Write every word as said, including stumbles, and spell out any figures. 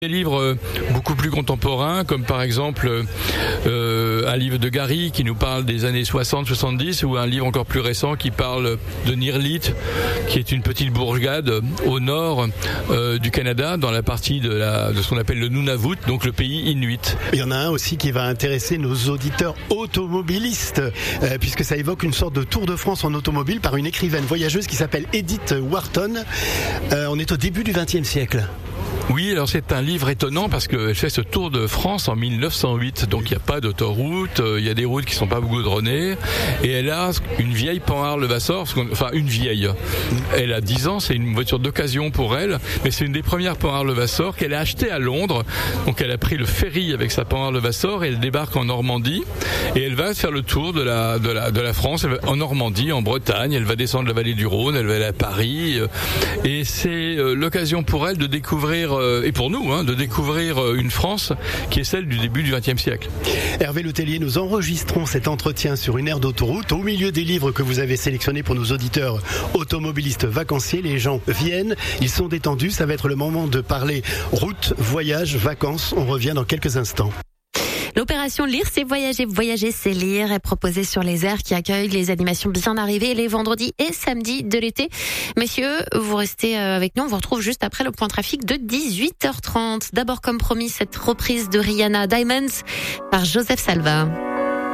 Des livres beaucoup plus contemporains, comme par exemple euh, un livre de Gary qui nous parle des années soixante soixante-dix, ou un livre encore plus récent qui parle de Nirlit, qui est une petite bourgade au nord euh, du Canada, dans la partie de, la, de ce qu'on appelle le Nunavut, donc le pays inuit. Il y en a un aussi qui va intéresser nos auditeurs automobilistes, euh, puisque ça évoque une sorte de Tour de France en automobile par une écrivaine voyageuse qui s'appelle Edith Wharton. Euh, on est au début du vingtième siècle. Oui, alors c'est un livre étonnant parce qu'elle fait ce Tour de France en mille neuf cent huit, donc il n'y a pas d'autoroute, euh, il y a des routes qui sont pas goudronnées, et elle a une vieille Panhard Levasseur, enfin une vieille, elle a dix ans, c'est une voiture d'occasion pour elle, mais c'est une des premières Panhard Levasseur qu'elle a achetée à Londres, donc elle a pris le ferry avec sa Panhard Levasseur et elle débarque en Normandie, et elle va faire le tour de la, de la, de la France, elle va en Normandie, en Bretagne, elle va descendre la vallée du Rhône, elle va aller à Paris, euh, et c'est euh, l'occasion pour elle de découvrir et pour nous, hein, de découvrir une France qui est celle du début du vingtième siècle. Hervé Letellier, nous enregistrons cet entretien sur une aire d'autoroute au milieu des livres que vous avez sélectionnés pour nos auditeurs automobilistes vacanciers. Les gens viennent, ils sont détendus, ça va être le moment de parler route, voyage, vacances. On revient dans quelques instants. L'opération Lire, c'est voyager. Voyager, c'est lire est proposée sur les aires qui accueillent les animations bien arrivées les vendredis et samedis de l'été. Messieurs, vous restez avec nous. On vous retrouve juste après le point trafic de dix-huit heures trente. D'abord, comme promis, cette reprise de Rihanna Diamonds par Joseph Salva.